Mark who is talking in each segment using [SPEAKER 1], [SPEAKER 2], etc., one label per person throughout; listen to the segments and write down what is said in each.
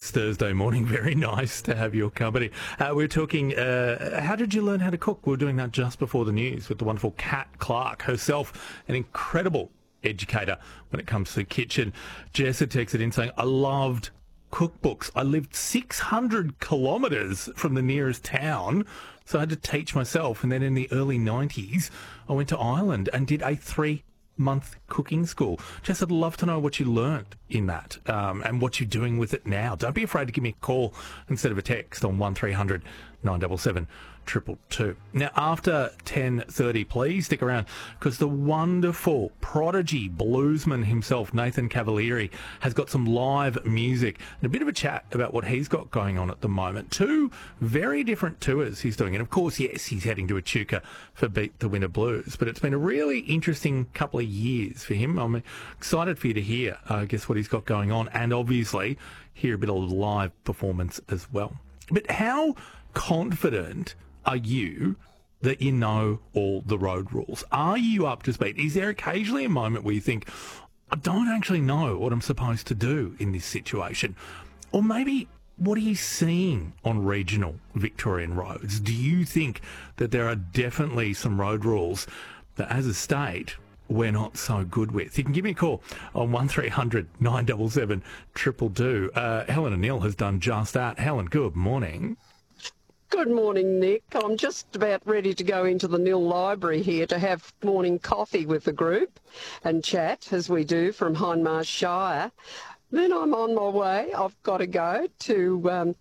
[SPEAKER 1] It's Thursday morning. Very nice to have your company. We're talking, how did you learn how to cook? We were doing that just before the news with the wonderful Kat Clark, herself an incredible educator when it comes to the kitchen. Jess had texted in saying, I loved cookbooks. I lived 600 kilometres from the nearest town, so I had to teach myself. And then in the early 90s, I went to Ireland and did a 3-month cooking school. Jess, I'd love to know what you learnt in that and what you're doing with it now. Don't be afraid to give me a call instead of a text on 1300 977 222. Now, after 10:30, please stick around because the wonderful prodigy bluesman himself, Nathan Cavalieri, has got some live music and a bit of a chat about what he's got going on at the moment. 2 very different tours he's doing. And, of course, yes, he's heading to Echuca for Beat the Winter Blues. But it's been a really interesting couple of years for him. I'm excited for you to hear, I guess, what he's got going on and, obviously, hear a bit of live performance as well. But how confident are you that you know all the road rules? Are you up to speed? Is there occasionally a moment where you think, I don't actually know what I'm supposed to do in this situation? Or maybe, what are you seeing on regional Victorian roads? Do you think that there are definitely some road rules that, as a state, we're not so good with? You can give me a call on 1300 977 222. Helen O'Neill has done just that. Helen, good morning.
[SPEAKER 2] Good morning, Nick. I'm just about ready to go into the Nil Library here to have morning coffee with the group and chat, as we do, from Hindmarsh Shire. Then I'm on my way. I've got to go to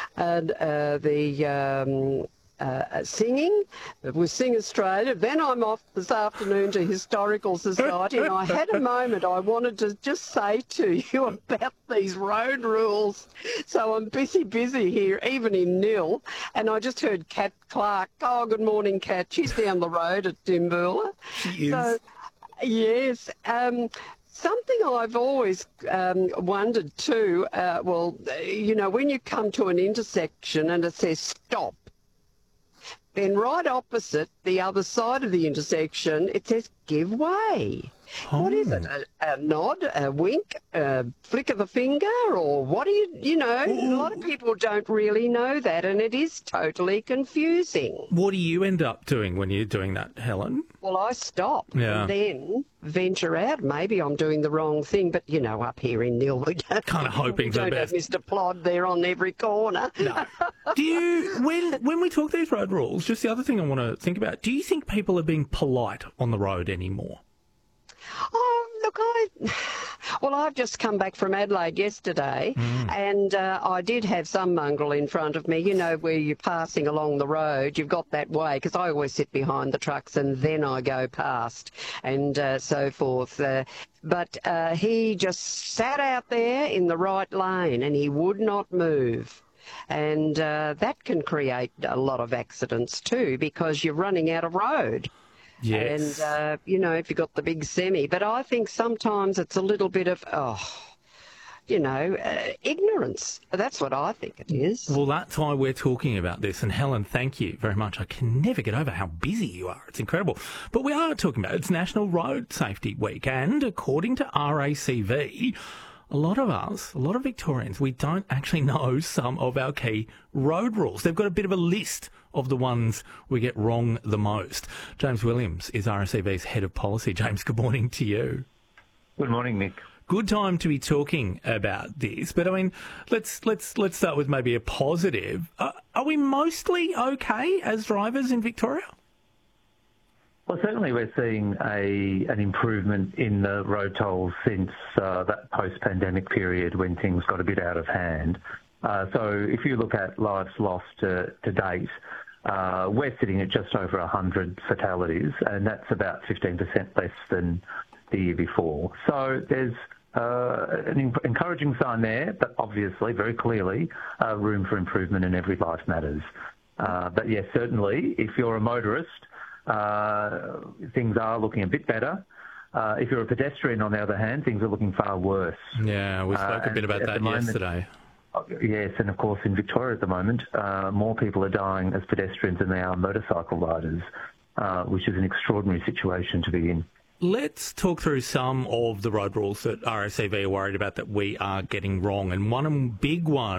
[SPEAKER 2] the singing with Sing Australia. Then I'm off this afternoon to Historical Society, and I had a moment I wanted to just say to you about these road rules. So I'm busy here, even in Nil, and I just heard Kat Clark. Oh, good morning, Kat. She's down the road at Dimboola.
[SPEAKER 1] She is.
[SPEAKER 2] So, yes. Something I've always wondered too, when you come to an intersection and it says stop, then right opposite the other side of the intersection, it says give way.
[SPEAKER 1] Oh.
[SPEAKER 2] What is it? A nod, a wink, a flick of the finger, or what do you know? A lot of people don't really know that, and it is totally confusing.
[SPEAKER 1] What do you end up doing when you're doing that, Helen?
[SPEAKER 2] Well, I stop and then venture out. Maybe I'm doing the wrong thing, but, up here in Nil, we don't,
[SPEAKER 1] kind of hoping for the best.
[SPEAKER 2] Have Mr. Plod there on every corner.
[SPEAKER 1] No. Do you, when we talk these road rules, just the other thing I want to think about, do you think people are being polite on the road anymore?
[SPEAKER 2] Oh, look, I've just come back from Adelaide yesterday, and I did have some mongrel in front of me, where you're passing along the road. You've got that way, because I always sit behind the trucks and then I go past and so forth. But he just sat out there in the right lane and he would not move. And that can create a lot of accidents too, because you're running out of road.
[SPEAKER 1] Yes.
[SPEAKER 2] And, if you've got the big semi. But I think sometimes it's a little bit of, ignorance. That's what I think it is.
[SPEAKER 1] Well, that's why we're talking about this. And Helen, thank you very much. I can never get over how busy you are. It's incredible. But we are talking about it's National Road Safety Week. And according to RACV, a lot of Victorians, we don't actually know some of our key road rules. They've got a bit of a list of the ones we get wrong the most. James Williams is RACV's head of policy. James, good morning to you.
[SPEAKER 3] Good morning, Nick.
[SPEAKER 1] Good time to be talking about this, but I mean, let's start with maybe a positive. Are we mostly okay as drivers in Victoria?
[SPEAKER 3] Well, certainly we're seeing an improvement in the road tolls since that post-pandemic period when things got a bit out of hand. So if you look at lives lost to date, we're sitting at just over 100 fatalities, and that's about 15% less than the year before. So there's an encouraging sign there, but obviously, very clearly, room for improvement in every life matters. But yes, certainly, if you're a motorist, things are looking a bit better. If you're a pedestrian, on the other hand, things are looking far worse.
[SPEAKER 1] Yeah, we spoke a bit about that yesterday.
[SPEAKER 3] Yes, and of course in Victoria at the moment, more people are dying as pedestrians than they are motorcycle riders, which is an extraordinary situation to be in.
[SPEAKER 1] Let's talk through some of the road rules that RACV are worried about that we are getting wrong. And one big one